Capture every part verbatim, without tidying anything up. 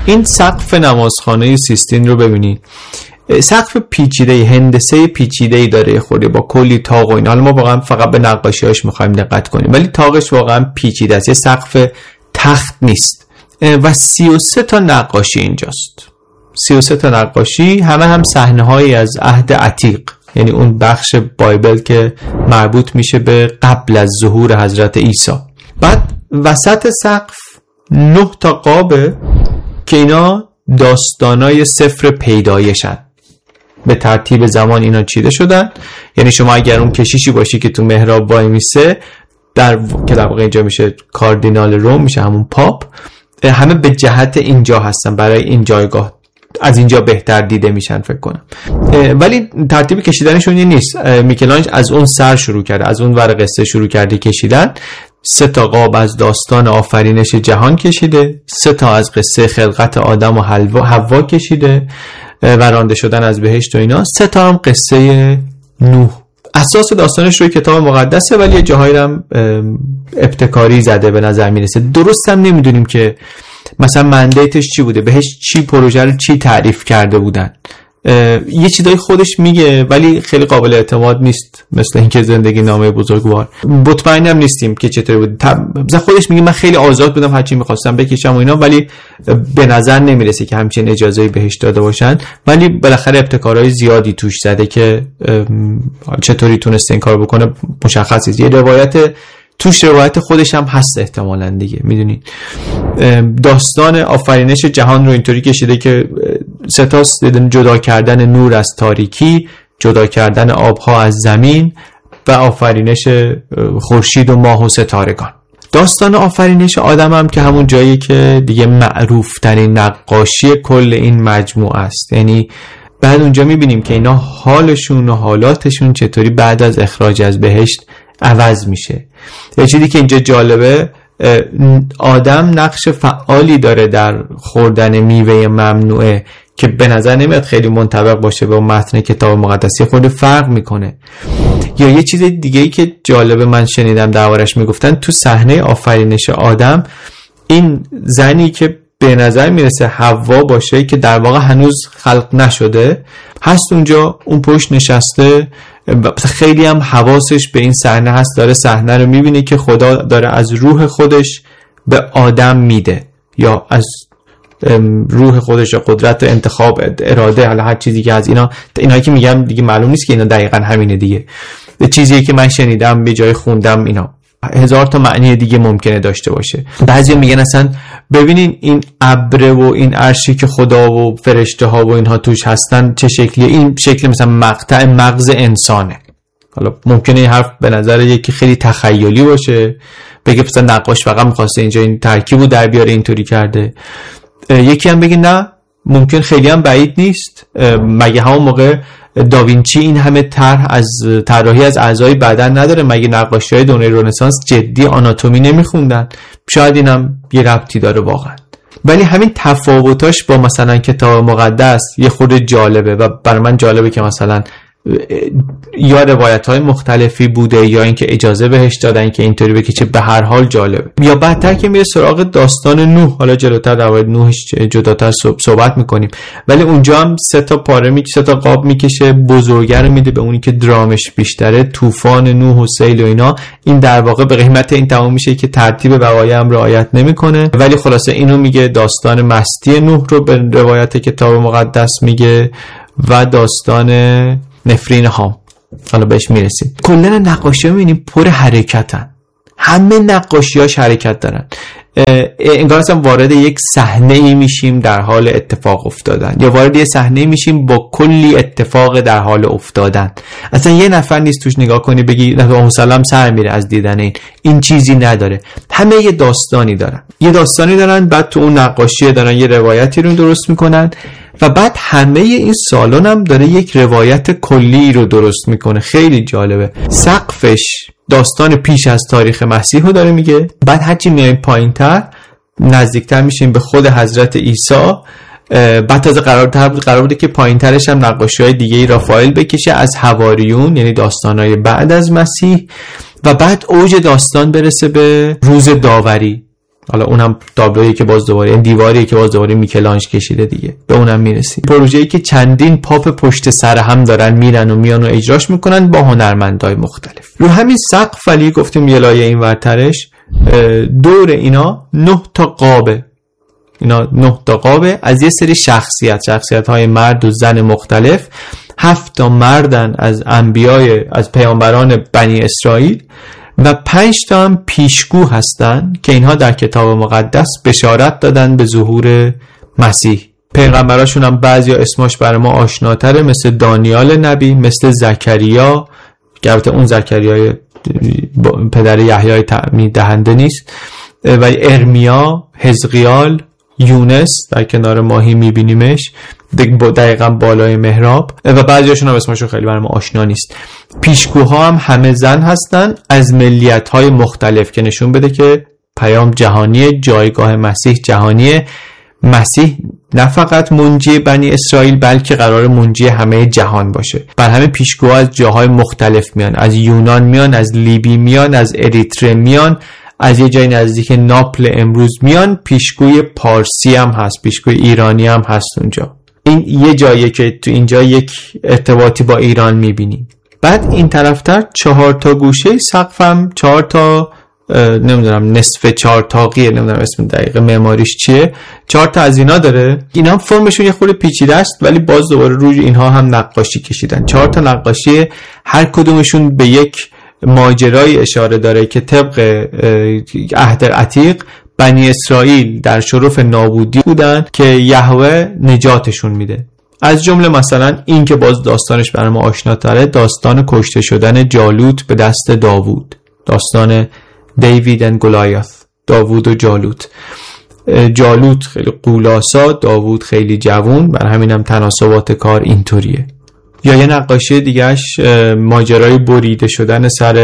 این سقف نمازخانه سیستین رو ببینید، سقف پیچیده، هندسه پیچیده‌ای داره خورده با کلی تاق و این. حالا ما واقعا فقط به نقاشی‌هاش می‌خوایم دقت کنیم، ولی تاقش واقعا پیچیده است، یه سقف تخت نیست. و سی و سه تا نقاشی اینجاست، سی و سه تا نقاشی، همه هم صحنه‌هایی از عهد عتیق، یعنی اون بخش بایبل که مربوط میشه به قبل از ظهور حضرت عیسی. بعد وسط سقف نه تا قابه که اینا داستانای سفر پیدایشن، به ترتیب زمان اینا چیده شدن. یعنی شما اگر اون کشیشی باشی که تو محراب وای میسه، در که در واقع اینجا میشه کاردینال روم، میشه همون پاپ، همه به جهت اینجا هستن، برای این جایگاه از اینجا بهتر دیده میشن فکر کنم. ولی ترتیب کشیدنشون نیست. میکلانج از اون سر شروع کرده، از اون ور قصه شروع کرده کشیدن. سه تا قاب از داستان آفرینش جهان کشیده، سه تا از قصه خلقت آدم و حوا کشیده و رانده شدن از بهشت و اینا، سه تا هم قصه نوح. اساس داستانش روی کتاب مقدسه، ولی یه جاهایی هم ابتکاری زده به نظر میرسه. درست هم نمیدونیم که مثلا مندیتش چی بوده، بهش چی پروژه رو چی تعریف کرده بودن. یه چیزای خودش میگه ولی خیلی قابل اعتماد نیست، مثل اینکه زندگی نامه بزرگوار. مطمئنم نیستیم که چطوری بود. مثلا خودش میگه من خیلی آزاد بودم، هر چی می‌خواستم بکشم و اینا، ولی به نظر نمیرسه که همچین اجازه‌ای بهش داده باشن. ولی بالاخره ابتکارهای زیادی توش زده که چطوری تونسته این کارو بکنه مشخص نیست. یه روایت توش روایت خودش هم هست احتمالاً دیگه، میدونید. داستان آفرینش جهان رو اینطوری کشیده که ستاست: جدا کردن نور از تاریکی، جدا کردن آبها از زمین و آفرینش خورشید و ماه و ستارگان. داستان آفرینش آدم هم که همون جایی که دیگه معروف ترین نقاشی کل این مجموعه است. یعنی بعد اونجا میبینیم که اینا حالشون و حالاتشون چطوری بعد از اخراج از بهشت عوض میشه. یه چیزی که اینجا جالبه، آدم نقش فعالی داره در خوردن میوه ممنوعه که به نظر نمیاد خیلی منطبق باشه با متن کتاب مقدسی، خود فرق میکنه. یا یه چیز دیگه‌ای که جالبه من شنیدم دربارش میگفتن، تو صحنه آفرینش آدم این زنی که به نظر میرسه حوا باشه که در واقع هنوز خلق نشده هست اونجا، اون پشت نشسته، خیلی هم حواسش به این صحنه هست، داره صحنه رو میبینه که خدا داره از روح خودش به آدم میده، یا از روح خودش یا قدرت انتخاب، اراده، حالا هر چیزی که از اینا اینایی که میگم دیگه معلوم نیست که اینا دقیقاً همینه دیگه، به چیزی که من شنیدم به جای خوندم، اینا هزار تا معنی دیگه ممکنه داشته باشه. بعضی میگن اصلا ببینین این ابر و این عرشی که خدا و فرشته ها و اینها توش هستن چه شکلیه، این شکل مثلا مقطع مغز انسانه. حالا ممکنه این حرف به نظر یکی خیلی تخیلی باشه، بگه مثلا نقاش فقط می‌خواسته اینجا این ترکیبو در بیاره اینطوری کرده. یکی هم بگه نه، ممکن خیلی هم بعید نیست، مگه همون موقع داوینچی این همه طرح از طراحی از اعضای بدن نداره؟ مگه نقاشی‌های دوره رنسانس جدی آناتومی نمیخوندن؟ شاید اینم یه ربطی داره واقعا. ولی همین تفاوتاش با مثلا کتاب مقدس یه خورده جالبه و برای من جالبه که مثلا یا روایت‌های مختلفی بوده یا اینکه اجازه بهش دادن که اینطوری بکشه، به هر حال جالبه. یا بعدتر که میره سراغ داستان نوح، حالا جلوتر در مورد نوح جداتر صحبت میکنیم، ولی اونجا هم سه تا پاره میکشه، سه تا قاب میکشه، بزرگه میده به اونی که درامش بیشتره، طوفان نوح و سیل و اینا. این در واقع به قیمت این تمام میشه که ترتیب وقایع هم رعایت نمیکنه، ولی خلاصه اینو میگه داستان مستی نوح رو به روایت کتاب مقدس میگه و داستان نفرین هام، حالا بهش میرسیم. کلن نقاشی ها میبینیم پر حرکتن، همه نقاشیاش حرکت دارن، انگار اصلا وارد یک صحنه ای میشیم در حال اتفاق افتادن، یا وارد یک صحنه میشیم با کلی اتفاق در حال افتادن. اصلا یه نفر نیست توش نگاه کنی بگی نبی مسلم سر میره از دیدن این این چیزی نداره. همه یه داستانی دارن، یه داستانی دارن، بعد تو اون نقاشی دارن یه روایتی رو درست میکنن و بعد همه این سالن هم داره یک روایت کلی رو درست میکنه. خیلی جالبه. سقفش داستان پیش از تاریخ مسیح رو داره میگه، بعد هرچی میایم پایینتر نزدیکتر میشیم به خود حضرت عیسی، بعد تازه قرار قرار بوده که پایینترش هم نقاشی‌های دیگه رافائل بکشه از حواریون، یعنی داستانهای بعد از مسیح، و بعد اوج داستان برسه به روز داوری. حالا اونم تابلویی که باز دوباره این دیواریه که باز دوباره میکلانج کشیده دیگه، به اونم میرسیم. پروژه‌ای که چندین پاپ پشت سر هم دارن میرن و میان و اجراش میکنن با هنرمندای مختلف. رو همین سقف ولی گفتیم یه لایه این ورترش دور اینا نه تا قابه، اینا نه تا قابه از یه سری شخصیت شخصیت های مرد و زن مختلف. هفت تا مردن از انبیای از پیامبران بنی اسرائیل و پنج تا هم پیشگو هستن که اینها در کتاب مقدس بشارت دادن به ظهور مسیح. پیغمبراشون هم بعضی اسماش برای ما آشناتره، مثل دانیال نبی، مثل زکریا که البته اون زکریای پدر یحیای تعمید دهنده نیست، و ارمیا، حزقیال، یونس در کنار ماهی میبینیمش دقیقا بالای محراب، و بعضیاشون هم اسمشون خیلی برای ما آشنا نیست. پیشگوها هم همه زن هستن از ملیت‌های مختلف که نشون بده که پیام جهانی، جایگاه مسیح جهانی. مسیح نه فقط منجی بنی اسرائیل بلکه قرار منجی همه جهان باشه. بر همه پیشگوها از جاهای مختلف میان، از یونان میان، از لیبی میان، از اریتره میان، از یه جای نزدیک ناپل امروز میان. پیشگوی پارسی هم هست، پیشگوی ایرانی هم هست اونجا. این یه جاییه که تو اینجا یک ارتباطی با ایران میبینیم. بعد این طرفتر چهار تا گوشه سقف هم چهار تا نمیدونم نصف چهار تاقیه، نمیدونم اسم دقیق معماریش چیه، چهار تا از اینا داره. اینا هم فرمشون یه خورده پیچیده است ولی باز دوباره روی اینها هم نقاشی کشیدن. چهار تا نقاشی، هر کدومشون به یک ماجرای اشاره داره که طبق عهد عتیق بنی اسرائیل در شرف نابودی بودن که یهوه نجاتشون میده. از جمله مثلا این که باز داستانش برای ما آشناتره، داستان کشته شدن جالوت به دست داوود، داستان دیوید اند گولیاث، داوود و جالوت. جالوت خیلی قولاسا، داوود خیلی جوون، بر همینم تناسبات کار اینطوریه. یا یه نقاشی دیگهش ماجرای بریده شدن سر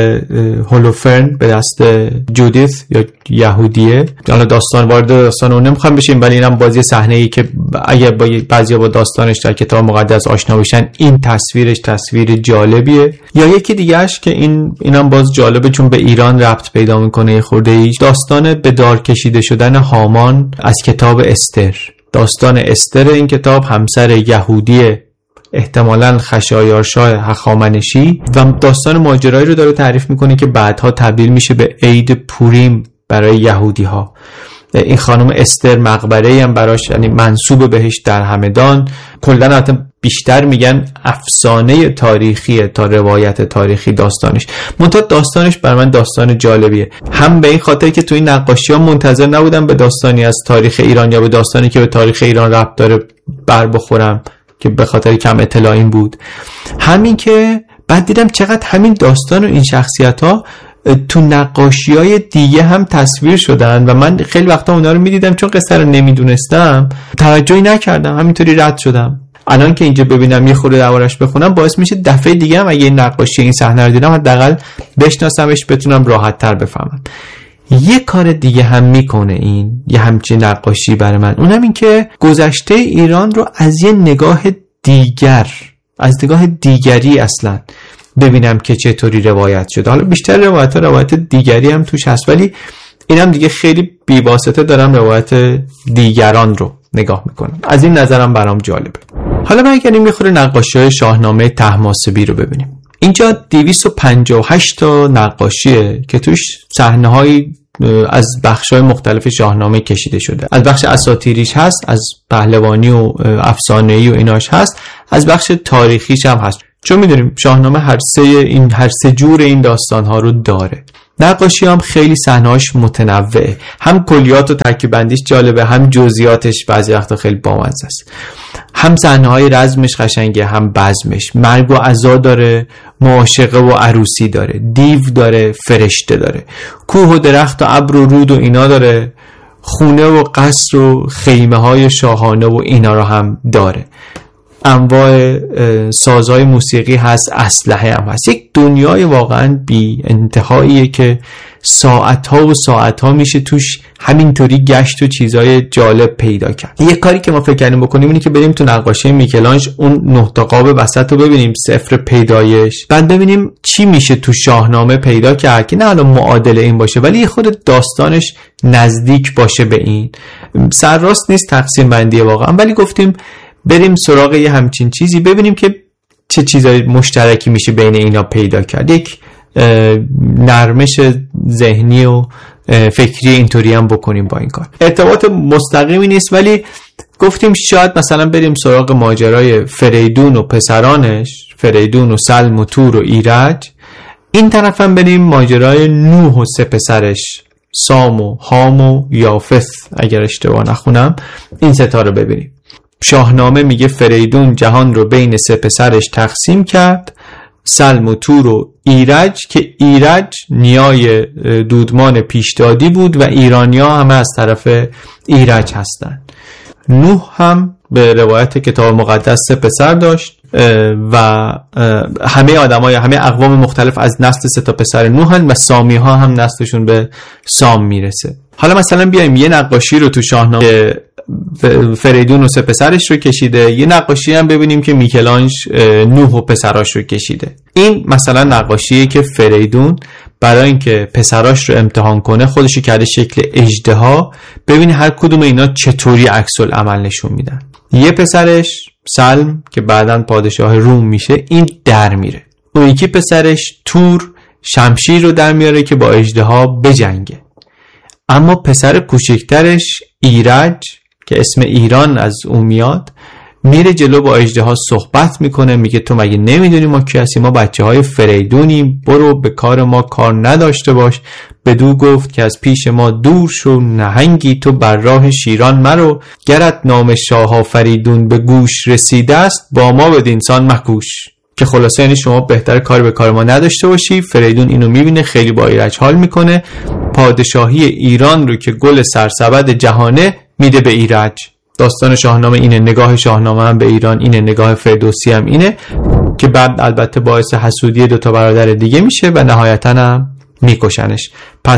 هولوفرن به دست جودیث یا یهودیه. حالا داستان وارد داستان اون نمیخوام بشیم ولی اینم بازی صحنه‌ای که اگه با بعضیا با داستانش در کتاب مقدس آشنا بشن این تصویرش تصویر جالبیه. یا یکی دیگهش که این اینم باز جالبه چون به ایران ربط پیدا میکنه خورده ای، داستان به دار کشیده شدن هامان از کتاب استر. داستان استر این کتاب همسر یهودی احتمالاً خشایارشاه هخامنشی و داستان ماجرایی رو داره تعریف میکنه که بعدها تبدیل میشه به عید پوریم برای یهودی ها. این خانم استر مقبره‌ای هم براش یعنی منسوب بهش در همدان. کلاً حتی بیشتر میگن افسانه تاریخیه تا روایت تاریخی داستانش. منتها داستانش برای من داستان جالبیه، هم به این خاطر که تو این نقاشی‌ها منتظر نبودم به داستانی از تاریخ ایران یا به داستانی که به تاریخ ایران ربط داره بر بخورم که به خاطر کم اطلاع این بود، همین که بعد دیدم چقدر همین داستان و این شخصیت ها تو نقاشی های دیگه هم تصویر شدن و من خیلی وقتا اونا رو میدیدم چون قصه رو نمیدونستم توجهی نکردم، همینطوری رد شدم. الان که اینجا ببینم یه خورده دربارش بخونم باعث میشه دفعه دیگه هم اگه این نقاشی این صحنه رو دیدم حداقل بشناسمش، بتونم راحت تر بفهمم. یه کار دیگه هم میکنه این یه همچین نقاشی برای من، اونم این که گذشته ایران رو از یه نگاه دیگر، از نگاه دیگری اصلا ببینم که چطوری روایت شده. حالا بیشتر روایت ها روایت دیگری هم توش هست ولی اینم دیگه خیلی بی‌واسطه دارم روایت دیگران رو نگاه میکنم. از این نظرم برام جالبه. حالا برگردیم میخوره نقاشی های شاهنامه طهماسبی رو ببینیم. اینجا دویست و پنجاه و هشت تا نقاشیه که توش صحنه‌های از بخش‌های مختلف شاهنامه کشیده شده. از بخش اساطیریش هست، از پهلوانی و افسانه‌ای و ایناش هست، از بخش تاریخیش هم هست. چون می‌دونیم شاهنامه هر سه این هر سه جور این داستان‌ها رو داره. نقاشی هم خیلی صحنه‌هاش متنوعه، هم کلیات و ترکیب بندیش جالبه، هم جزئیاتش بعضی وقتا خیلی بامزه است. هم صحنه‌های رزمش قشنگه، هم بزمش. مرگ و عزا داره، معاشقه و عروسی داره، دیو داره، فرشته داره، کوه و درخت و ابر و رود و اینا داره، خونه و قصر و خیمه‌های شاهانه و اینا رو هم داره. انواع سازهای موسیقی هست، اسلحه هم هست. یک دنیای واقعا بی انتهاییه که ساعت‌ها و ساعت‌ها میشه توش همینطوری گشت و چیزای جالب پیدا کرد. یه کاری که ما فکر کردیم بکنیم اینه که بریم تو نقاشی میکلانژ اون نه تا قاب وسط رو ببینیم، صفر پیدایش، بعد ببینیم چی میشه تو شاهنامه پیدا کرد که نه حالا معادل این باشه ولی یه خود داستانش نزدیک باشه به این. سرراست نیست تقسیم بندی واقعا، ولی گفتیم بریم سراغ یه همچین چیزی ببینیم که چه چیزای مشترکی میشه بین اینا پیدا کرد. یک نرمش ذهنی و فکری اینطوری هم بکنیم با این کار. ارتباط مستقیمی نیست ولی گفتیم شاید مثلا بریم سراغ ماجرای فریدون و پسرانش، فریدون و سلم و تور و ایرج. این طرف هم بریم ماجرای نوح و سه پسرش، سام و هام و یافث اگر اشتباه نخونم، این ستا رو ببینیم. شاهنامه میگه فریدون جهان رو بین سه پسرش تقسیم کرد، سلم و تور و ایرج، که ایرج نیای دودمان پیشدادی بود و ایرانیا همه از طرف ایرج هستن. نوح هم به روایت کتاب مقدس سه پسر داشت و همه آدمای همه اقوام مختلف از نسل سه تا پسر نوحن و سامی ها هم نسلشون به سام میرسه. حالا مثلا بیایم یه نقاشی رو تو شاهنامه فریدون و سه پسرش رو کشیده، یه نقاشی هم ببینیم که میکلانژ نوح و پسراش رو کشیده. این مثلا نقاشیه که فریدون برای اینکه پسراش رو امتحان کنه خودش کرده شکل اژدها، ببین هر کدوم اینا چطوری عکس العمل نشون میدن. یه پسرش سلم که بعداً پادشاه روم میشه، این در میره. اون یکی پسرش تور شمشیر رو در میاره که با اژدها بجنگه. اما پسر کوچکترش ایرج که اسم ایران از اون میاد، میره جلو با اژدها صحبت میکنه، میگه تو مگه نمیدونی ما کی هستیم؟ ما بچه های فریدونیم، برو به کار ما کار نداشته باش. بدو گفت که از پیش ما دور شو، نهنگی تو بر راه شیران مرو. گرت نام شاه فریدون به گوش رسیده است، با ما بدینسان مکوش. که خلاصه یعنی شما بهتر کار به کار ما نداشته باشی. فریدون اینو میبینه، خیلی با ایرج حال میکنه، پادشاهی ایران رو که گل سرسبد جهانه میده به ایرج. داستان شاهنامه اینه، نگاه شاهنامه هم به ایران اینه، نگاه فردوسی هم اینه که بعد البته باعث حسودی دوتا برادر دیگه میشه و نهایتاً هم میکشنش. پس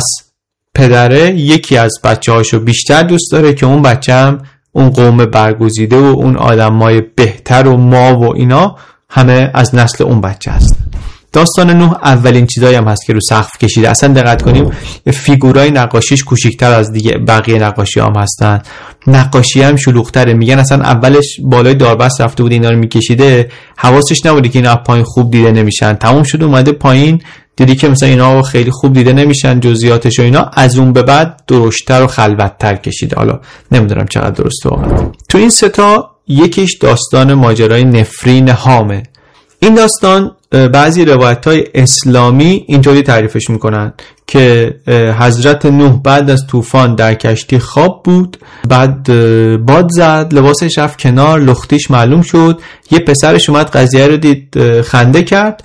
پدره یکی از بچه هاشو بیشتر دوست داره که اون بچه هم اون قوم برگزیده و اون آدمای بهتر و ما و اینا همه از نسل اون بچه هست. داستان نوح اولین چیزایی هم هست که رو سقف کشیده. اصلا دقت کنیم فیگورای نقاشیش کوچیک‌تر از دیگه بقیه نقاشی هم هستن. نقاشی هم شلوغ‌تره. میگن اصلا اولش بالای داربست رفته بود اینا رو میکشیده، حواسش نبوده که اینا پایین خوب دیده نمیشن. تموم شد اومده پایین دیدی که مثلا اینا خیلی خوب دیده نمیشن جزئیاتش و اینا. از اون به بعد درشت‌تر و خلوت‌تر کشیده. حالا نمیدونم چقدر درسته واقعا. تو این سه تا یکیش داستان ماجرای نفرین هامه. این داستان بعضی روایت‌های اسلامی اینطوری تعریفش میکنن که حضرت نوح بعد از طوفان در کشتی خواب بود، بعد باد زد، لباسش رفت کنار، لختیش معلوم شد، یه پسرش اومد قضیه رو دید خنده کرد،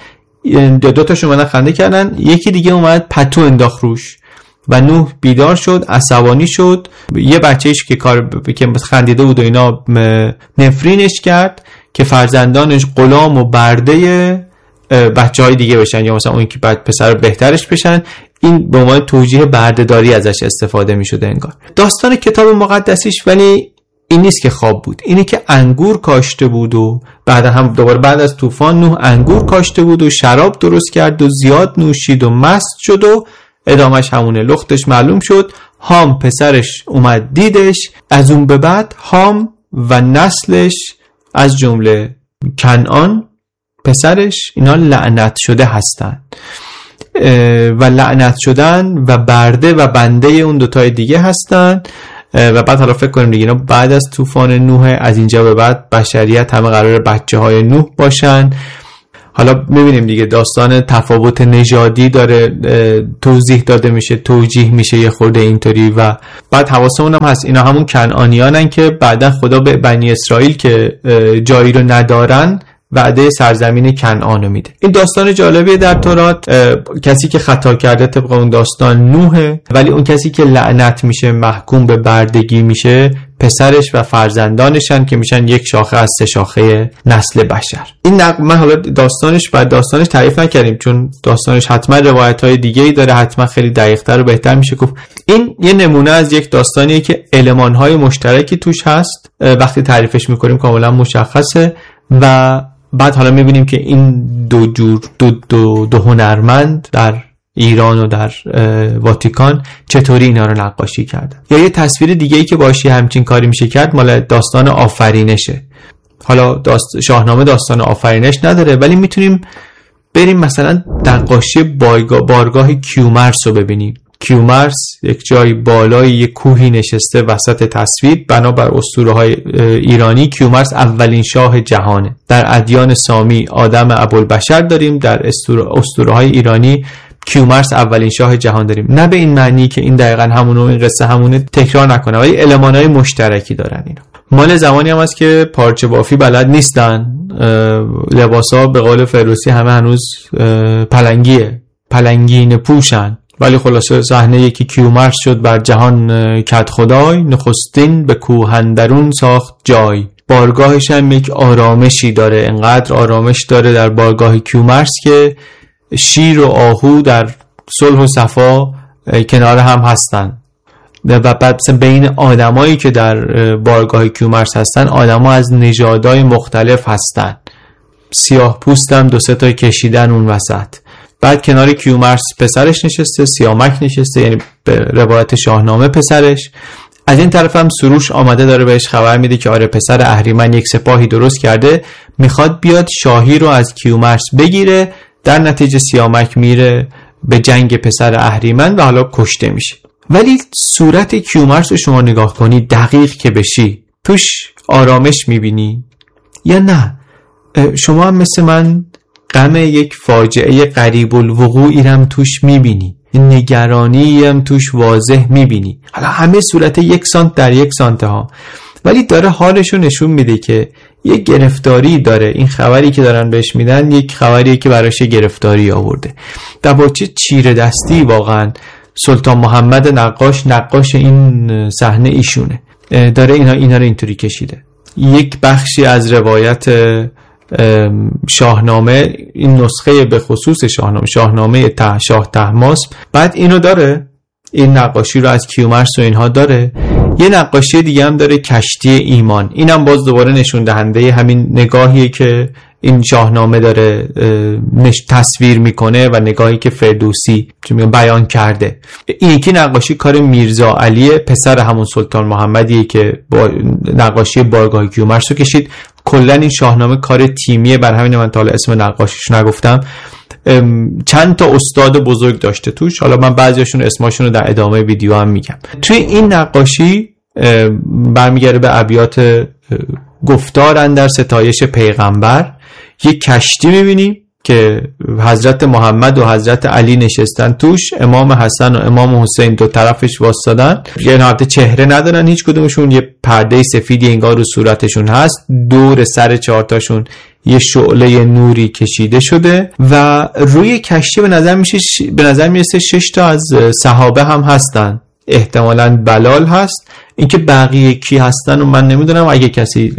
دو تاش اومدن خنده کردن، یکی دیگه اومد پتو انداخت روش و نوح بیدار شد، عصبانی شد، یه بچهش که کار ب... که خندیده بود و اینا نفرینش کرد که فرزندانش غلام و برده بچه های دیگه بشن یا مثلا اون که بعد پسر بهترش بشن. این به عنوان توجیه بردهداری ازش استفاده می شده انگار. داستان کتاب مقدسیش ولی این نیست که خواب بود، اینی که انگور کاشته بود و بعد هم دوباره بعد از طوفان نوح انگور کاشته بود و شراب درست کرد و زیاد نوشید و مست شد و ادامش همونه، لختش معلوم شد. هام پسرش اومد دیدش، از اون به بعد هام و نسلش از جمله کنعان پسرش اینا لعنت شده هستن و لعنت شدن و برده و بنده اون دوتای دیگه هستن. و بعد حالا فکر کنیم دیگه اینا بعد از طوفان نوح، از اینجا به بعد بشریت همه قرار بچه های نوح باشن. حالا میبینیم دیگه داستان تفاوت نژادی داره توضیح داده میشه، توجیه میشه یه خورده اینطوری. و بعد حواسمون هم هست اینا همون کنعانیانن که بعدا خدا به بنی اسرائیل که جایی رو ندارن وعده سرزمین کنعان رو میده. این داستان جالبیه در تورات. کسی که خطا کرده طبق اون داستان نوحه، ولی اون کسی که لعنت میشه، محکوم به بردگی میشه، پسرش و فرزندانشن که میشن یک شاخه از سه شاخه نسل بشر. این نق... من حالا داستانش بعد داستانش تعریف نکردیم چون داستانش حتما روایت‌های دیگه‌ای داره، حتما خیلی دقیق‌تر و بهتر میشه گفت. این یه نمونه از یک داستانیه که المان‌های مشترکی توش هست، وقتی تعریفش می‌کنیم کاملا مشخصه و بعد حالا می‌بینیم که این دو جور دو دو, دو هنرمند در ایران و در واتیکان چطوری اینا رو نقاشی کردن. یا یه تصویر دیگه ای که باشی همچین کاری میشه کرد مال داستان آفرینشه. حالا داست... شاهنامه داستان آفرینش نداره ولی میتونیم بریم مثلا نقاشی بایگا... بارگاه کیومرث رو ببینیم. کیومرث یک جای بالای یک کوهی نشسته وسط تصویر. بنابر اسطوره‌های ایرانی کیومرث اولین شاه جهانه. در ادیان سامی آدم ابوالبشر داریم، در اسطوره‌های ایرانی کیومرث اولین شاه جهان داریم. نه به این معنی که این دقیقاً همونه و این قصه همونه، تکرار نکنه، ولی المان‌های مشترکی دارن اینا. مال زمانی هم هست که پارچه بافی بلد نیستن، لباسا به قول فردوسی همه هنوز پلنگیه، پلنگین پوشن. ولی خلاصه صحنه یکی کیومرث شد بر جهان کد خدای، نخستین به کوه اندرون ساخت جای. بارگاهش هم یک آرامشی داره، انقدر آرامش داره در بارگاه کیومرث که شیر و آهو در صلح و صفا کنار هم هستن و بعد بین آدمایی که در بارگاه کیومرث هستن آدما از نژادهای مختلف هستن. سیاه پوستم دو سه تا کشیدن اون وسط. بعد کنار کیومرث پسرش نشسته، سیامک نشسته، یعنی به روایت شاهنامه پسرش. از این طرف هم سروش آمده داره بهش خبر میده که آره پسر اهریمن یک سپاهی درست کرده، میخواد بیاد شاهی رو از کیومرث بگیره. در نتیجه سیامک میره به جنگ پسر اهریمن و حالا کشته میشه. ولی صورت کیومرث رو شما نگاه کنی دقیق که بشی توش آرامش میبینی یا نه؟ شما هم مثل من غم یک فاجعه قریب الوقوعی هم توش میبینی، نگرانی هم توش واضح میبینی. حالا همه صورت یک سانت در یک سانت ها، ولی داره حالشو نشون میده که یک گرفتاری داره. این خبری که دارن بهش میدن یک خبریه که براش گرفتاری آورده. در با چه چیره دستی واقعا سلطان محمد نقاش نقاش این صحنه ایشونه داره اینا اینا رو اینطوری کشیده. یک بخشی از روایت شاهنامه، این نسخه به خصوص شاهنامه شاهنامه ته شاه طهماسب، بعد اینو داره، این نقاشی رو از کیومرث و اینها داره. یه نقاشی دیگه هم داره، کشتی ایمان. اینم باز دوباره نشون دهنده همین نگاهیه که این شاهنامه داره تصویر میکنه و نگاهی که فردوسی بیان کرده. این یکی نقاشی کار میرزا علی پسر همون سلطان محمدیه که با نقاشی بارگاه کیومرث رو کشید. کلا این شاهنامه کار تیمیه، بر همین من تا حالا اسم نقاشیش نگفتم. چند تا استاد بزرگ داشته توش، حالا من بعضیاشون اسماشون رو در ادامه ویدیو هم میگم. توی این نقاشی برمیگره به ابیات گفتار اندر ستایش پیغمبر. یک کشتی میبینیم که حضرت محمد و حضرت علی نشستن توش، امام حسن و امام حسین دو طرفش واسطادن، یه نهایت چهره ندارن هیچ کدومشون، یه پرده سفیدی انگار رو صورتشون هست، دور سر چهارتاشون یه شعله نوری کشیده شده و روی کشتی به نظر میشه به نظر میرسه شش تا از صحابه هم هستن، احتمالاً بلال هست. اینکه بقیه کی هستن و من نمیدونم، اگه کسی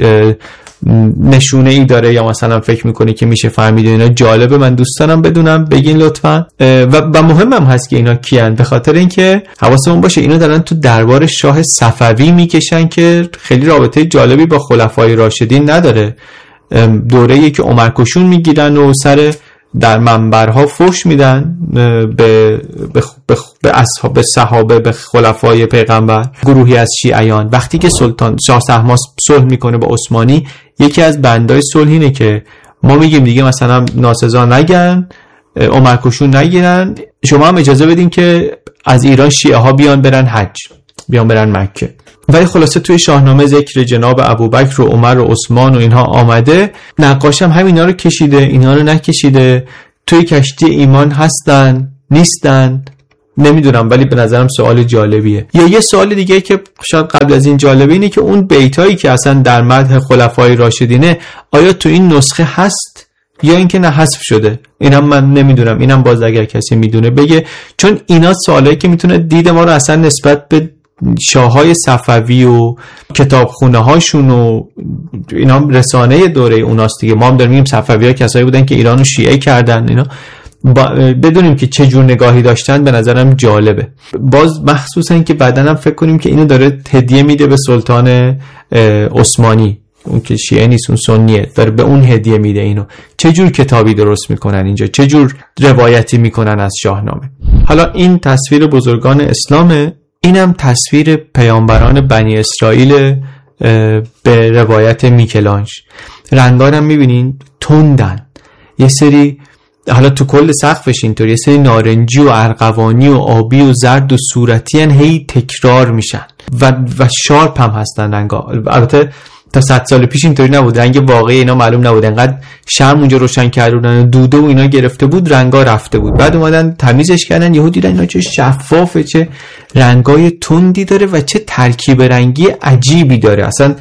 نشونه ای داره یا مثلا فکر میکنه که میشه فهمید اینا جالبه، من دوست دارم بدونم، بگین لطفاً. و, و مهمم هست که اینا کیان، به خاطر اینکه حواسمون باشه اینا دارن تو دربار شاه صفوی میکشن که خیلی رابطه جالبی با خلفای راشدین نداره. دوره‌ای که عمر کشون میگیرن و سر در منبرها فحش میدن به به به, به اصحاب به صحابه، به خلفای پیغمبر، گروهی از شیعیان. وقتی که سلطان شاه طهماسب صلح میکنه با عثمانی، یکی از بندای صلح اینه که ما میگیم دیگه مثلا ناسزا نگن، عمر کشون نگیرن، شما هم اجازه بدین که از ایران شیعه ها بیان برن حج، بیان برن مکه. ولی خلاصه توی شاهنامه ذکر جناب ابوبکر و عمر و عثمان و اینها آمده. نقاش هم همینا رو کشیده، اینا رو نکشیده. توی کشتی ایمان هستن نیستن نمیدونم، ولی به نظرم سوال جالبیه. یا یه سوال دیگه که شاید قبل از این جالبه اینه که اون بیتایی که اصلا در مدح خلفای راشدینه آیا تو این نسخه هست یا اینکه نه حذف شده؟ اینم من نمیدونم، اینم باز اگر کسی میدونه بگه، چون اینا سوالایی که میتونه دید ما رو اصلا نسبت به شاههای صفوی و کتابخونه هاشون و اینا رسانه دوره اوناست دیگه. ما هم داریم میگیم صفوی ها کسایی بودن که ایرانو شیعه کردن اینا. بدونیم که چه جور نگاهی داشتن به نظرم جالبه. باز مخصوصا که بعدن هم فکر کنیم که اینو داره هدیه میده به سلطان عثمانی، اون که شیعه نیست اون سنیه، داره به اون هدیه میده اینو. چه جور کتابی درست میکنن اینجا، چه جور روایتی میکنن از شاهنامه. حالا این تصویر بزرگان اسلامه، اینم تصویر پیامبران بنی اسرائیل به روایت میکلانج. رنگارم میبینین تندن، یه سری حالا تو کل سقفش اینطور یه سری نارنجی و ارغوانی و آبی و زرد و صورتی هن، هی تکرار میشن و و شارپ هم هستن رنگا. البته تا صد سال پیش اینطوری نبود، رنگ واقعی اینا معلوم نبود، انقدر شرم اونجا روشن کردن دوده و اینا گرفته بود رنگا رفته بود. بعد اومدن تمیزش کردن، یهو دیدن اینا چه شفافه، چه رنگای تندی داره و چه ترکیب رنگی عجیبی داره. اصلا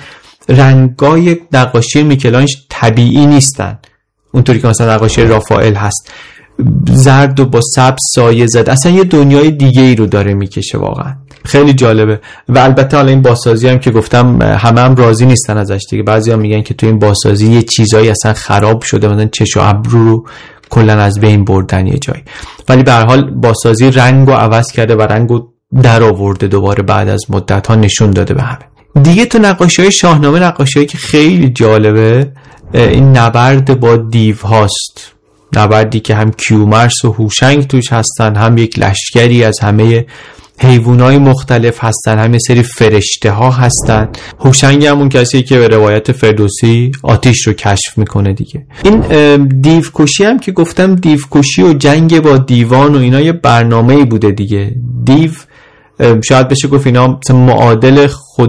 رنگای نقاشی میکلانج طبیعی نیستن اونطوری که مثلا نقاشی رافائل هست، زرد و با سبز سایه زد، اصلا یه دنیای دیگه ای رو داره میکشه. واقعا خیلی جالبه. و البته حالا این بازسازی هم که گفتم همه هم راضی نیستن ازش دیگه. بعضی هم میگن که تو این بازسازی یه چیزایی اصلا خراب شده، مثلا چش و ابرو رو کلا از بین بردن یه جایی. ولی به هر حال بازسازی رنگو عوض کرده و رنگو در آورده دوباره بعد از مدت ها نشون داده به همه. دیگه تو نقاشی‌های شاهنامه نقاشی‌هایی که خیلی جالبه این نبرد با دیو هاست. نبردی که هم کیومرث و هوشنگ توش هستن، هم یک لشکری از همه حیوانای مختلف هستن، هم یه سری فرشته ها هستن. هوشنگ همون کسی که به روایت فردوسی آتش رو کشف میکنه دیگه. این دیو کشی هم که گفتم، دیو کشی و جنگ با دیوان و اینا یه برنامه‌ای بوده دیگه. دیو شاید بشه گفت اینا معادل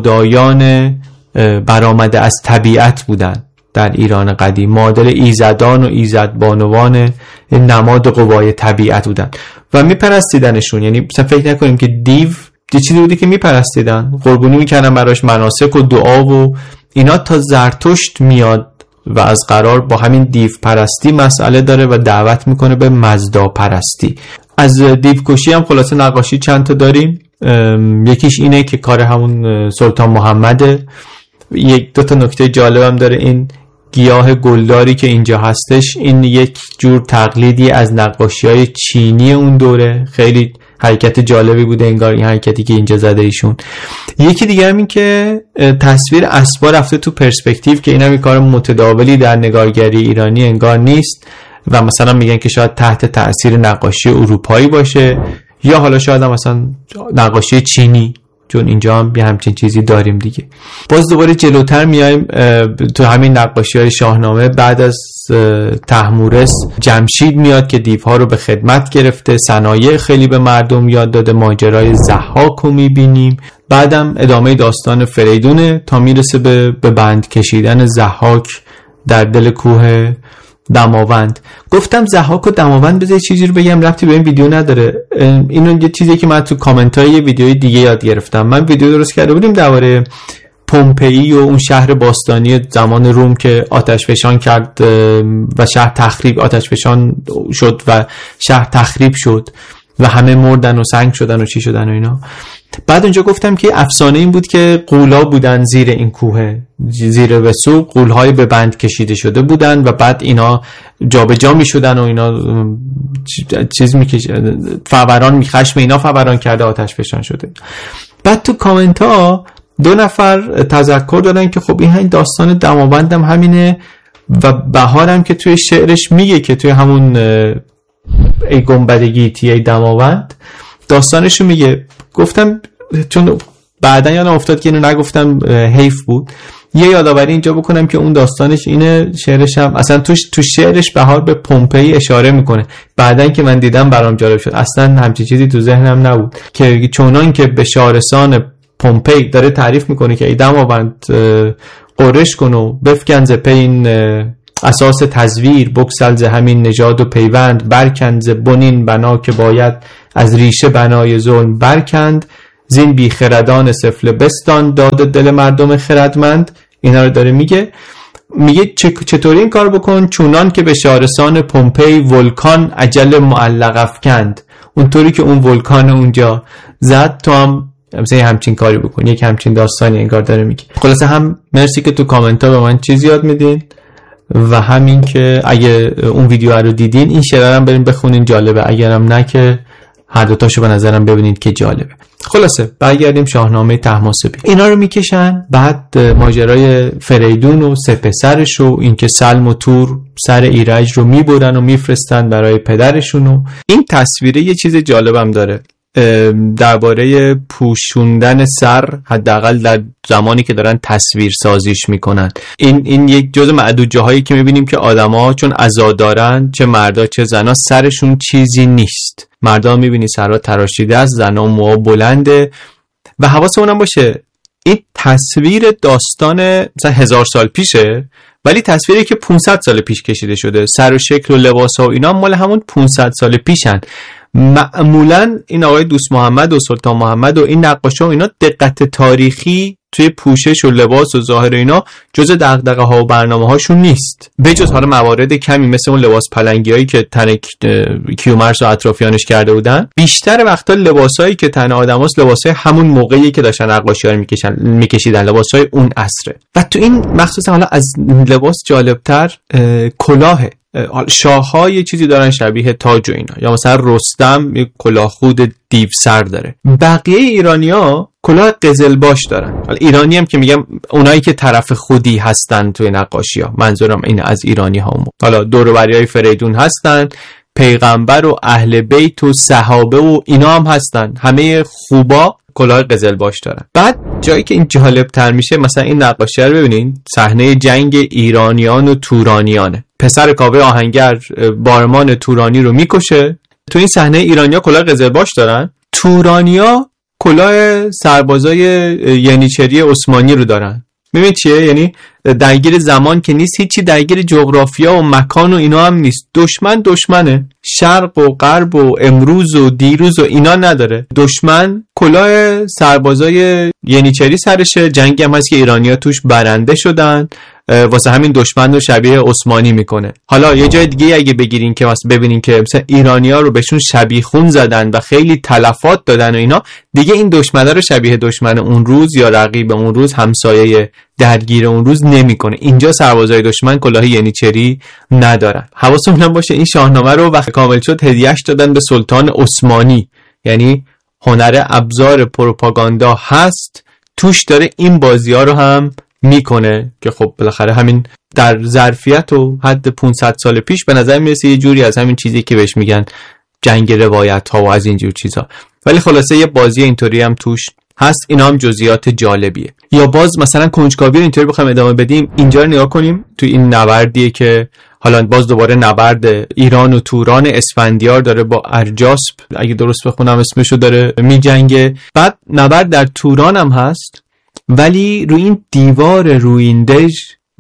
خدایان برآمده از طبیعت بودن در ایران قدیم، معادل ایزدان و ایزدبانوان نماد قوای طبیعت بودن و میپرستیدنشون. یعنی مثلا فکر نکنیم که دیو یه چیزی بودی که میپرستیدن، قربونی میکنن براش، مناسک و دعا و اینا، تا زرتشت میاد و از قرار با همین دیو پرستی مسئله داره و دعوت میکنه به مزدا پرستی. از دیو کشی هم خلاصه نقاشی چند تا داریم. یکیش اینه که کار همون سلطان محمده. یک دو تا نکته جالبم داره، این گیاه گلداری که اینجا هستش این یک جور تقلیدی از نقاشی‌های چینی اون دوره، خیلی حرکت جالبی بوده انگار این حرکتی که اینجا زده ایشون. یکی دیگه هم این که تصویر اسبا رفته تو پرسپکتیو که این هم کار متداولی در نگارگری ایرانی انگار نیست و مثلا میگن که شاید تحت تأثیر نقاشی اروپایی باشه یا حالا شاید هم مثلا نقاشی چینی، چون اینجا هم یه همچین چیزی داریم دیگه. باز دوباره جلوتر میایم تو همین نقاشی‌های شاهنامه. بعد از طهمورث جمشید میاد که دیوها رو به خدمت گرفته، صنایع خیلی به مردم یاد داده، ماجرای ضحاک رو میبینیم. بعدم ادامه داستان فریدونه تا میرسه به به بند کشیدن ضحاک در دل کوه دماوند. گفتم ضحاک و دماوند، بذار چیزی رو بگم ربطی به این ویدیو نداره. اینو یه چیزی که من تو کامنت‌های یه ویدیوی دیگه یاد گرفتم. من ویدیو درست کرده بودیم درباره پومپئی و اون شهر باستانی زمان روم که آتش فشان کرد و شهر تخریب آتش فشان شد و شهر تخریب شد و همه مردن و سنگ شدن و چی شدن و اینا. بعد اونجا گفتم که افسانه این بود که غولا بودن زیر این کوه، زیر وسوق غول‌های به بند کشیده شده بودن و بعد اینا جابجا می‌شدن و اینا چیز می‌کشه، فوران می‌خشم اینا فوران کرده آتش فشان شده. بعد تو کامنت ها دو نفر تذکر دادن که خب این همین داستان دماوندم همینه و بهارم که توی شعرش میگه که توی همون ای گنبدگی تی ای دماوند داستانشو میگه. گفتم چون بعدن یادم افتاد که اینو نگفتم حیف بود، یه یادآوری اینجا بکنم که اون داستانش اینه، شعرش هم اصلا توش تو شعرش بهار به پومپئی اشاره میکنه. بعدن که من دیدم برام جالب شد، اصلا همچین چیزی تو ذهنم نبود که چونان که به شارستان پومپئی داره تعریف میکنه که ای دماوند قرش کن و بفکن ز پی این اساس تزویر، بکسل ز همین نژاد و پیوند، برکند ز بنین بنا که باید از ریشه بنای ظلم برکند، زین بی خردان سفله بستان داد دل مردم خردمند. اینا رو داره میگه. میگه چطوری این کار بکن؟ چونان که به شارستان پومپئی ولکان اجل معلق افکند، اونطوری که اون ولکان اونجا زد تو هم مثلا همچین کاری بکن، یک همچین داستانی انگار داره میگه. خلاصه هم مرسی که تو کامنت ها به من چیز یاد میدین و همین که اگه اون ویدیو رو دیدین این شعر هم بریم بخونین، جالبه. اگرم نه که هر دو تاشو به نظرم ببینید که جالبه. خلاصه برگردیم شاهنامه طهماسبی. اینا رو میکشن، بعد ماجرای فریدون و سه پسرش و اینکه سلم و تور سر ایرج رو میبرن و میفرستن برای پدرشون. و این تصویره یه چیز جالبم داره درباره پوشوندن سر، حداقل در زمانی که دارن تصویر سازیش میکنن. این این یک جزء معدود جاهایی که میبینیم که آدما چون عزا دارن، چه مردا چه زنا، سرشون چیزی نیست. مردا میبینی سرها تراشیده است، زنا موها بلنده. و حواسمون هم باشه این تصویر داستان مثلا هزار سال پیشه، ولی تصویری که پانصد سال پیش کشیده شده. سر و شکل و لباس ها و اینا مال همون پانصد سال پیشن. معمولا این آقای دوست محمد و سلطان محمد و این نقاشا و اینا دقت تاریخی توی پوشش و لباس و ظاهر اینا جزء دغدغه ها و برنامه هاشون نیست، به جز حالا موارد کمی مثل اون لباس پلنگی هایی که تن کیومرث و اطرافیانش کرده بودن. بیشتر وقتا لباسایی که تن آدماست لباسای همون موقعی که داشتن نقاشی‌ها رو میکشن میکشیدن، لباسای اون عصره. و تو این مخصوصا حالا از لباس جالبتر کلاهه. شاه‌ها یه چیزی دارن شبیه تاج و اینا، یا مثلا رستم یه کلاه خود دیو سر داره. بقیه ایرانی‌ها کلاه قزلباش دارن. حالا ایرانی هم که میگم اونایی که طرف خودی هستن توی نقاشی‌ها، منظورم اینه از ایرانی‌ها. حالا دور و بریای فریدون هستن، پیغمبر و اهل بیت و صحابه و اینا هم هستن، همه خوبا کلاه قزلباش دارن. بعد جایی که این جالب تر میشه، مثلا این نقاشی رو ببینین، صحنه جنگ ایرانیان و تورانیانه. پسر کاوه آهنگر بارمان تورانی رو میکشه. تو این صحنه ایرانیا کلاه قزلباش دارن، تورانیا کلاه سربازای ینیچری عثمانی رو دارن. ببین چیه؟ یعنی درگیر زمان که نیست، هیچی درگیر جغرافیا و مکان و اینا هم نیست. دشمن دشمنه، شرق و غرب و امروز و دیروز و اینا نداره. دشمن کلاه سربازای ینیچری سرشه، جنگی هم هست که ایرانیا توش برنده شدن، واسه همین دشمن رو شبیه عثمانی میکنه. حالا یه جای دیگه اگه بگیرین که مثلا ببینین که مثلا ایرانیا رو بهشون شبیه خون زدن و خیلی تلفات دادن و اینا، دیگه این دشمنا رو شبیه دشمن اون روز یا رقیب اون روز، همسایه درگیر اون روز نمیکنه. اینجا سربازای دشمن کلاه ینیچری ندارن. حواسمون باشه این شاهنامه رو وقتی کامل شد هدیهش دادن به سلطان عثمانی، یعنی هنر ابزار پروپاگاندا هست توش، داره این بازی‌ها رو هم میکنه که خب بالاخره همین در ظرفیت و حد پانصد سال پیش به نظر میرسه یه جوری از همین چیزی که بهش میگن جنگ روایت ها و از اینجور چیزا. ولی خلاصه یه بازی اینطوری هم توش هست. اینا هم جزئیات جالبیه. یا باز مثلا کنجکاوی رو اینطوری بخوایم ادامه بدیم، اینجا رو نگاه کنیم تو این نبردیه که حالا باز دوباره نبرد ایران و توران، اسفندیار داره با ارجاسپ، اگه درست بخونم اسمشو، داره میجنگه. بعد نبرد در توران هم هست، ولی روی این دیوار رویندژ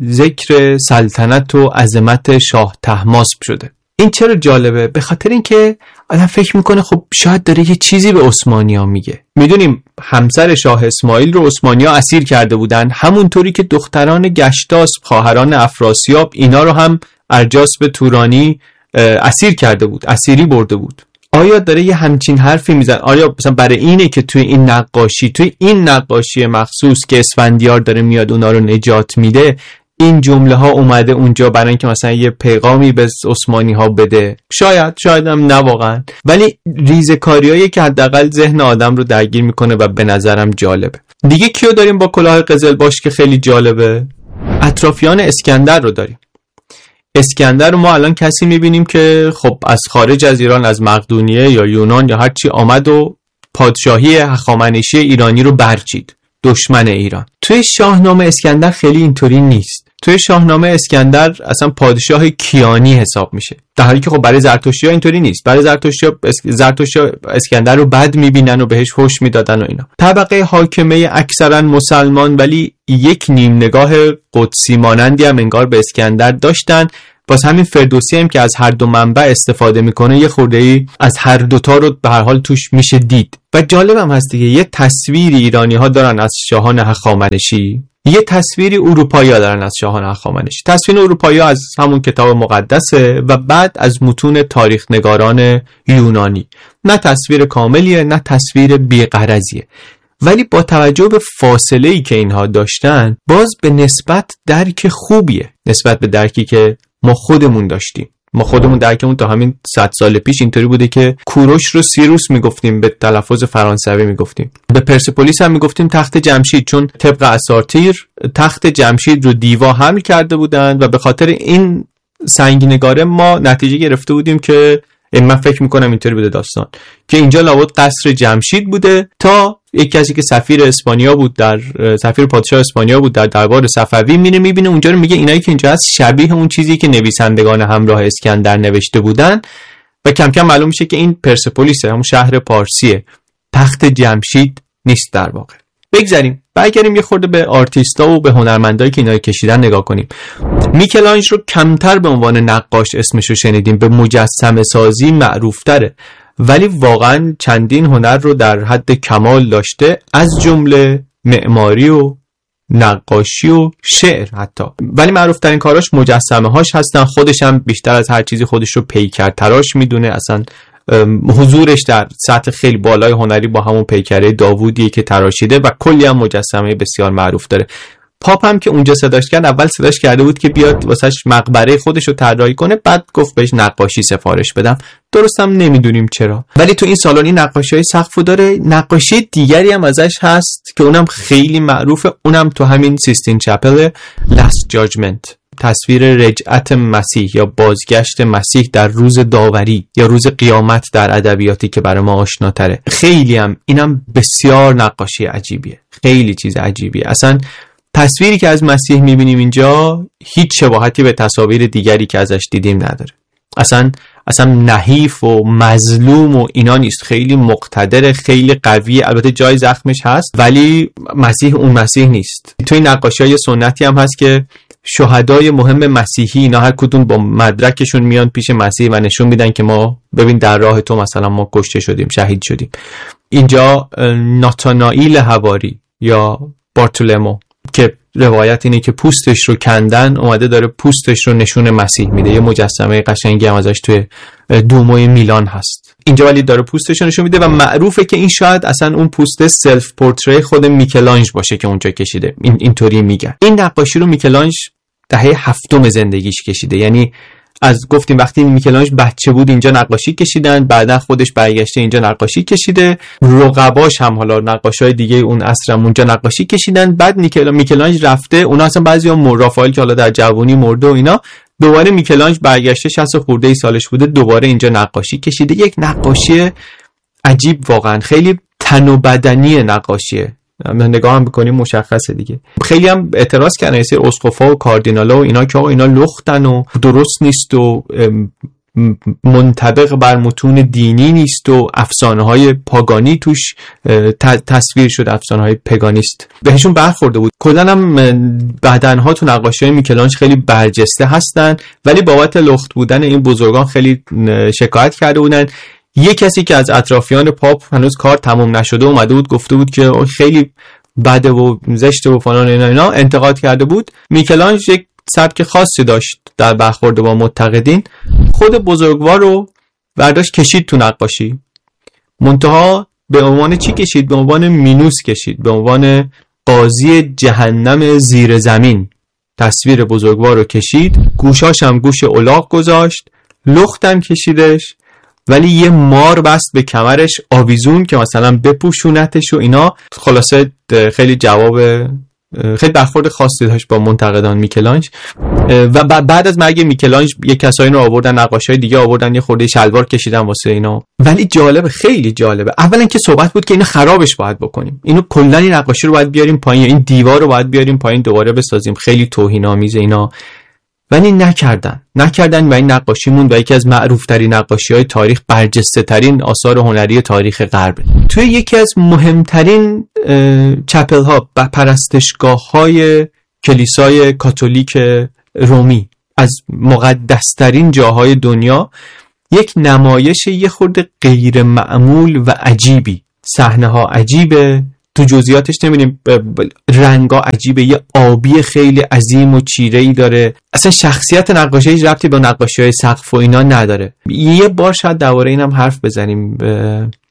ذکر سلطنت و عظمت شاه طهماسب شده. این چرا جالبه؟ به خاطر اینکه آدم فکر میکنه خب شاید داره یه چیزی به عثمانی‌ها میگه. میدونیم همسر شاه اسماعیل رو عثمانی‌ها اسیر کرده بودن، همونطوری که دختران گشتاسپ، خواهران افراسیاب، اینا رو هم ارجاسپ تورانی اسیر کرده بود، اسیری برده بود. آیا داره یه همچین حرفی میزن؟ آیا مثلا برای اینه که توی این نقاشی، توی این نقاشی مخصوص که اسفندیار داره میاد اونا رو نجات میده، این جمله ها اومده اونجا برای اینکه مثلا یه پیغامی به عثمانی ها بده؟ شاید، شاید هم نه واقعا. ولی ریزکاریایی که حداقل ذهن آدم رو درگیر میکنه و به نظرم جالبه. دیگه کیو داریم با کلاه قزلباش که خیلی جالبه؟ اطرافیان اسکندر رو داریم. اسکندر رو ما الان کسی میبینیم که خب از خارج از ایران، از مقدونیه یا یونان یا هرچی آمد و پادشاهی هخامنشی ایرانی رو برچید، دشمن ایران. توی شاهنامه اسکندر خیلی اینطوری نیست. توی شاهنامه اسکندر اصلا پادشاه کیانی حساب میشه، در حالی که خب برای زرتشتی‌ها اینطوری نیست. برای زرتشتی‌ها زرتشتی‌ها اسکندر رو بد میبینن و بهش هوش میدادن و اینا. طبقه حاکمه اکثرا مسلمان ولی یک نیم نگاه قدسی مانندی هم انگار به اسکندر داشتن. باز همین فردوسی هم که از هر دو منبع استفاده میکنه یه خورده‌ای از هر دوتا رو به هر حال توش میشه دید. و جالب هم هست دیگه، یه تصویری ایرانی ها دارن از شاهان هخامنشی، یه تصویری اروپایی ها دارن از شاهان هخامنشی. تصویر اروپایی ها از همون کتاب مقدسه و بعد از متون تاریخ نگاران یونانی. نه تصویر کاملیه، نه تصویر بی‌غرضیه. ولی با توجه به فاصله‌ای که اینها داشتن باز به نسبت درک خوبیه نسبت به درکی که ما خودمون داشتیم. ما خودمون درکمون تا همین صد سال پیش اینطوری بوده که کوروش رو سیروس میگفتیم، به تلفظ فرانسوی میگفتیم. به پرسپولیس هم میگفتیم تخت جمشید، چون طبق اساطیر تخت جمشید رو دیوا حمل کرده بودند و به خاطر این سنگینگاره ما نتیجه گرفته بودیم که من فکر میکنم اینطوری بوده داستان که اینجا لابد قصر جمشید بوده، تا یک کسی که سفیر اسپانیا بود، در سفیر پادشاه اسپانیا بود در دربار صفوی، میره میبینه اونجا رو، میگه اینایی که اینجا هست شبیه اون چیزی که نویسندگان همراه اسکندر نوشته بودن و کم کم معلوم میشه که این پرسپولیسه، همون شهر پارسیه، تخت جمشید نیست در واقع. بگذاریم برگردیم یه خورده به آرتیستا و به هنرمندایی که اینا رو کشیدن نگاه کنیم. میکلانج رو کمتر به عنوان نقاش اسمش رو شنیدیم، به مجسمه سازی معروف تره، ولی واقعا چندین هنر رو در حد کمال داشته، از جمله معماری و نقاشی و شعر حتی. ولی معروف ترین کاراش مجسمه هاش هستن. خودش هم بیشتر از هر چیزی خودش رو پیکر تراش میدونه. اصلا حضورش در سطح خیلی بالای هنری با همون پیکره داوودیه که تراشیده و کلی هم مجسمه بسیار معروف داره. پاپ هم که اونجا صداش کرد، اول صداش کرده بود که بیاد واسش مقبره خودش رو طراحی کنه، بعد گفت بهش نقاشی سفارش بدم. درست هم نمیدونیم چرا، ولی تو این سالن این نقاشی‌های سقفو داره. نقاشی دیگری هم ازش هست که اونم خیلی معروفه، اونم تو همین سیستین چپل، لاست جاجمنت، تصویر رجعت مسیح یا بازگشت مسیح در روز داوری یا روز قیامت در ادبیاتی که برای ما آشناتره. خیلی هم اینم بسیار نقاشی عجیبیه، خیلی چیز عجیبیه. اصلا تصویری که از مسیح میبینیم اینجا هیچ شباهتی به تصاویر دیگری که ازش دیدیم نداره. اصلا اصلا نحیف و مظلوم و اینا نیست، خیلی مقتدر، خیلی قویه. البته جای زخمش هست ولی مسیح اون مسیح نیست. توی نقاشی‌های سنتی هم هست که شهدای مهم مسیحی اینا هر کدوم با مدرکشون میان پیش مسیح و نشون میدن که ما ببین در راه تو مثلا ما کشته شدیم، شهید شدیم. اینجا ناتانائیل حواری یا بارتولمو که روایت اینه که پوستش رو کندن، اومده داره پوستش رو نشون مسیح میده. یه مجسمه قشنگی هم ازش توی دوموی میلان هست. اینجا ولی داره پوستش رو نشون میده و معروفه که این شاید اصلا اون پوست سلف پورتری خود میکلانج باشه که اونجا کشیده. این اینطوری میگن. این نقاشی رو میکلانج دهه هفتم زندگیش کشیده. یعنی از گفتیم وقتی میکلانج بچه بود اینجا نقاشی کشیدن، بعدا خودش برگشته اینجا نقاشی کشیده، رقباش هم حالا نقاشای دیگه اون عصر هم اونجا نقاشی کشیدن. بعد میکلانج رفته، اونا اصلا بعضیا رافائل که حالا در جوانی مرده و اینا، دوباره میکلانج برگشته شصت خورده ای سالش بوده، دوباره اینجا نقاشی کشیده. یک نقاشی عجیب واقعا، خیلی تن و بدنی نقاشیه. نگاه هم بکنیم مشخصه دیگه. خیلی هم اعتراض کردن یه سری اسقفا و کاردینالا و اینا که آقا اینا لختن و درست نیست و منطبق بر متون دینی نیست و افسانه های پاگانی توش تصویر شده، افسانه های پگانیست بهشون برخورده بود. کلا هم بدنها تو نقاشی های میکلانج خیلی برجسته هستن، ولی بابت لخت بودن این بزرگان خیلی شکایت کرده بودن. یه کسی که از اطرافیان پاپ هنوز کار تموم نشده اومده بود گفته بود که خیلی بده و زشته و فلان اینا اینا انتقاد کرده بود. میکلانج یک سبک خاصی داشت در برخورد با منتقدین. خود بزرگوار رو برداشت کشید تو نقاشی، منتها به عنوان چی کشید؟ به عنوان مینوس کشید، به عنوان قاضی جهنم زیر زمین. تصویر بزرگوار رو کشید، گوشاش هم گوش الاغ گذاشت، لختم کشیدش، ولی یه مار بست به کمرش آویزون که مثلا بپوشونتش و اینا. خلاصه خیلی جواب خیلی برخورد خاصی داشت با منتقدان میکلانج. و بعد از مرگ میکلانج یه کسایی رو آوردن، نقاشای دیگه آوردن، یه خورده شلوار کشیدن واسه اینا. ولی جالبه، خیلی جالبه. اولا که صحبت بود که اینو خرابش باید بکنیم، اینو کلا این نقاشی رو باید بیاریم پایین، این دیوار رو باید بیاریم پایین دوباره بسازیم، خیلی توهین‌آمیزه اینا. ولی نکردن نکردن و این نقاشی موند و یکی از معروف ترین نقاشی های تاریخ، برجسته ترین آثار هنری تاریخ غرب. توی یکی از مهمترین چپل ها و پرستشگاه های کلیسای کاتولیک رومی، از مقدس ترین جاهای دنیا، یک نمایش یه خورده غیر معمول و عجیبی. صحنه ها عجیبه، تو جزئیاتش نمی‌بینیم، رنگا عجیبه، یه آبی خیلی عظیم و چیره‌ای داره. اصلا شخصیت نقاشی هیچ ربطی به نقاشی‌های سقف و اینا نداره. یه بار شاید درباره اینم حرف بزنیم،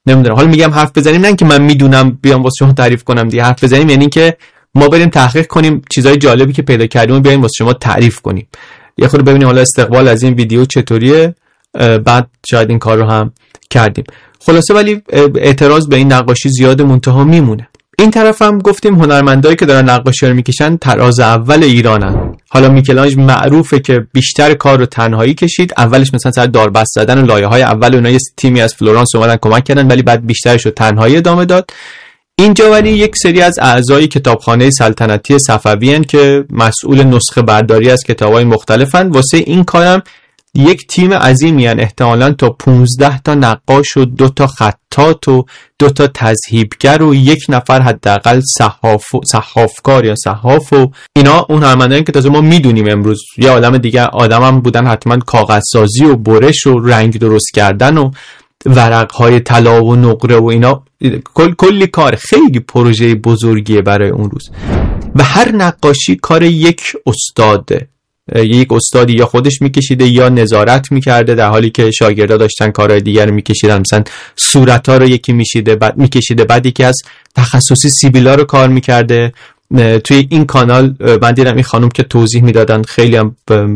نمیدونم، حالا میگم حرف بزنیم، نه که من میدونم بیام واسه شما تعریف کنم دیگه، حرف بزنیم یعنی که ما بریم تحقیق کنیم چیزای جالبی که پیدا کردیم و بیایم واسه شما تعریف کنیم، یه خورده ببینیم حالا استقبال از این ویدیو چطوریه، بعد شاید این کار رو هم کردیم. خلاصه ولی اعتراض به این نقاشی زیاد منتها میمونه. این طرف هم گفتیم هنرمندایی که دارن نقاشی رو میکشن طراز اول ایرانن. حالا میکلانژ معروفه که بیشتر کار رو تنهایی کشید، اولش مثلا سر داربست زدن و لایه‌های اول اونها یه تیمی از فلورانس اومدن کمک کردن، ولی بعد بیشترش رو تنهایی ادامه داد. اینجا ولی یک سری از اعضای کتابخانه سلطنتی صفوی ان که مسئول نسخه برداری از کتاب‌های مختلفن. واسه این کارم یک تیم عظیمی ان، احتمالاً تا پونزده تا نقاش و دو تا خطاط و دو تا تذهیبگر و یک نفر حداقل صحاف صحافکار یا صحاف و اینا، اون هنرمندانی که تازه ما میدونیم امروز یه عالم دیگه آدمم بودن، حتما کاغذسازی و برش و رنگ درست کردن و ورق‌های طلا و نقره و اینا، کل کلی کار، خیلی پروژه بزرگیه برای اون روز. و هر نقاشی کار یک استاده، یک استادی یا خودش میکشیده یا نظارت میکرده، در حالی که شاگردا داشتن کارهای دیگر رو میکشیدن، مثلا صورت‌ها رو یکی میشیده بعد میکشیده، بعد یکی از تخصصی سیبیلا رو کار میکرده. توی این کانال من دیدم این خانم که توضیح میدادن، خیلی هم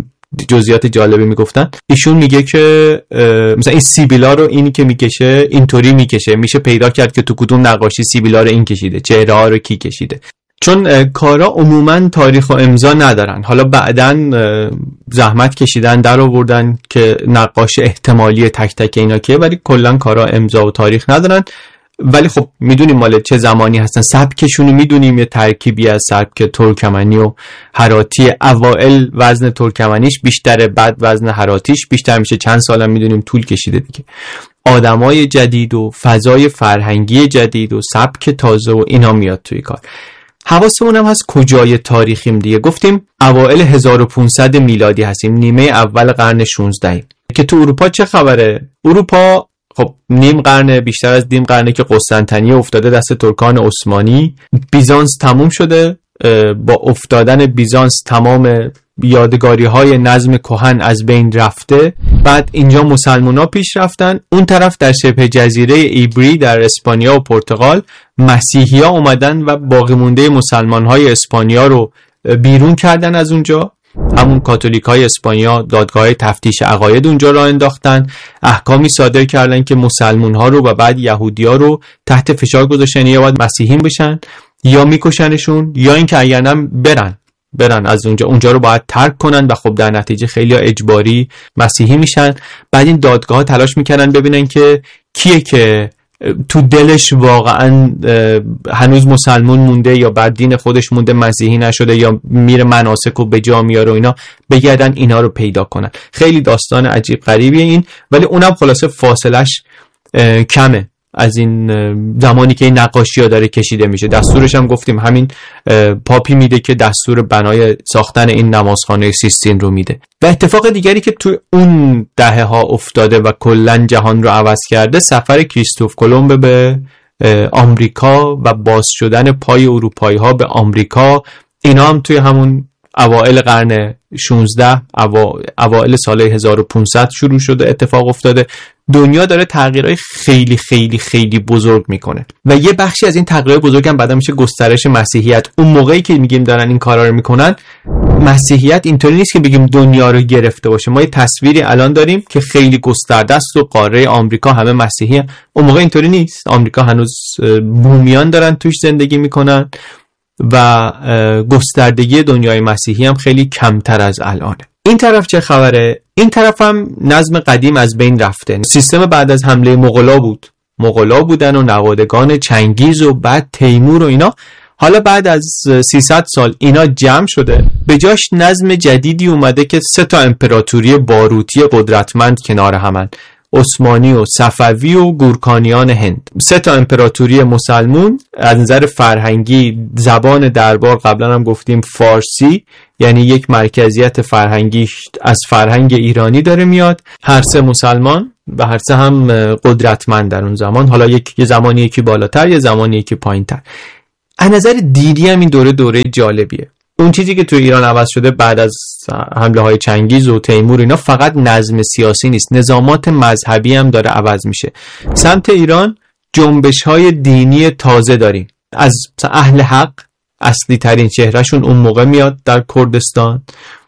جزئیات جالبی میگفتن. ایشون میگه که مثلا این سیبیلا رو اینی که میکشه اینطوری میکشه، میشه پیدا کرد که تو کدوم نقاشی سیبیلا رو این کشیده، چهره ها رو کی کشیده، چون کارا عموما تاریخ و امضا ندارن. حالا بعدن زحمت کشیدن در آوردن که نقاش احتمالی تک تک اینا که، ولی کلا کارا امضا و تاریخ ندارن. ولی خب میدونیم مال چه زمانی هستن، سبکشون رو میدونیم، یه ترکیبی از سبک ترکمنی و هراتی، اوائل وزن ترکمنیش بیشتره، بعد وزن هراتیش بیشتر میشه، چند سالم میدونیم طول کشیده دیگه. آدمای جدید و فضای فرهنگی جدید و سبک تازه و اینا میاد توی کار. حواسمون هم هست کجای تاریخیم دیگه. گفتیم اوائل هزار و پانصد میلادی هستیم، نیمه اول قرن شانزدهم. که تو اروپا چه خبره؟ اروپا خب نیم قرن، بیشتر از نیم قرنه که قسطنطنیه افتاده دست ترکان عثمانی، بیزانس تموم شده، با افتادن بیزانس تمام یادگاری های نظم کهن از بین رفته. بعد اینجا مسلمان ها پیش رفتن، اون طرف در شبه جزیره ایبری در اسپانیا و پرتغال مسیحی ها اومدن و باقی مونده مسلمان های اسپانیا رو بیرون کردن از اونجا. همون کاتولیک های اسپانیا دادگاه تفتیش عقاید اونجا را انداختن، احکامی صادر کردن که مسلمان ها رو و بعد یهودی ها رو تحت فشار گذاشتن، یا باید مسیحیین بشن یا میکشنشون، یا اینکه اگر نه برن برن از اونجا اونجا رو باید ترک کنن و خب در نتیجه خیلی ها اجباری مسیحی میشن. بعد این دادگاه ها تلاش میکنن ببینن که کیه که تو دلش واقعا هنوز مسلمون مونده یا بر دین خودش مونده، مسیحی نشده یا میره مناسک رو به جا میاره و اینا، بگردن اینا رو پیدا کنن. خیلی داستان عجیب غریبیه این، ولی اونم خلاصه فاصلش کمه از این زمانی که این نقاشی ها داره کشیده میشه. دستورش هم گفتیم همین پاپی میده که دستور بنای ساختن این نمازخانه سیستین رو میده. و اتفاق دیگری که تو اون دهه ها افتاده و کلن جهان رو عوض کرده، سفر کریستوف کلمب به آمریکا و باز شدن پای اروپایی ها به آمریکا. اینا هم توی همون اوائل قرن شانزده، اوائل سال هزار و پانصد شروع شده، اتفاق افتاده. دنیا داره تغییرهای خیلی خیلی خیلی بزرگ میکنه و یه بخشی از این تغییرهای بزرگ هم بعدا میشه گسترش مسیحیت. اون موقعی که میگیم دارن این کارا رو میکنن، مسیحیت اینطوری نیست که بگیم دنیا رو گرفته باشه. ما یه تصویری الان داریم که خیلی گسترده است و قاره آمریکا همه مسیحی هم. اون موقع اینطوری نیست، آمریکا هنوز بومیان دارن توش زندگی میکنن و گستردگی دنیای مسیحی هم خیلی کمتر از الانه. این طرف چه خبره؟ این طرف هم نظم قدیم از بین رفته. سیستم بعد از حمله مغولا بود، مغولا بودن و نوادگان چنگیز و بعد تیمور و اینا. حالا بعد از سیصد سال اینا جمع شده، به جاش نظم جدیدی اومده که سه تا امپراتوری باروتی قدرتمند کنار همن، عثمانی و صفوی و گورکانیان هند. سه تا امپراتوری مسلمون. از نظر فرهنگی زبان دربار قبلا هم گفتیم فارسی، یعنی یک مرکزیت فرهنگی از فرهنگ ایرانی داره میاد. هر سه مسلمان و هر سه هم قدرتمند در اون زمان، حالا یک یه زمانی یکی بالاتر یه زمانی یکی پایینتر. از نظر دینی هم این دوره دوره جالبیه. اون چیزی که تو ایران عوض شده بعد از حمله های چنگیز و تیمور اینا فقط نظم سیاسی نیست، نظامات مذهبی هم داره عوض میشه. سمت ایران جنبش های دینی تازه داریم. از اهل حق اصلی ترین چهرهشون اون موقع میاد در کردستان